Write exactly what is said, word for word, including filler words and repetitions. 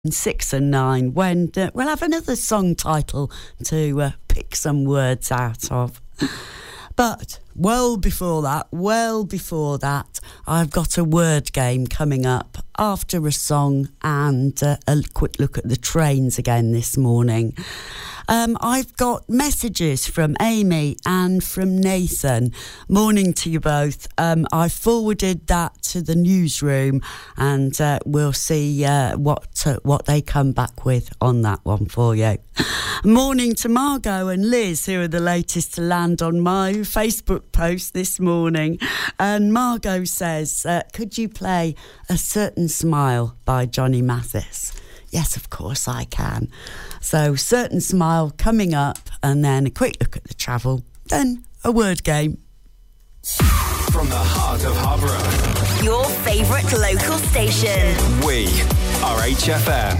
Six and nine, when uh, we'll have another song title to uh, pick some words out of. But well before that, well before that, I've got a word game coming up after a song and uh, a quick look at the trains again this morning. Um, I've got messages from Amy and from Nathan. Morning to you both. Um, I forwarded that to the newsroom, and uh, we'll see uh, what uh, what they come back with on that one for you. Morning to Margot and Liz, who are the latest to land on my Facebook post this morning. And Margot says, uh, could you play A Certain Smile by Johnny Mathis? Yes, of course I can. So, Certain Smile coming up, and then a quick look at the travel, then a word game. From the heart of Harborough, your favourite local station. We are H F M.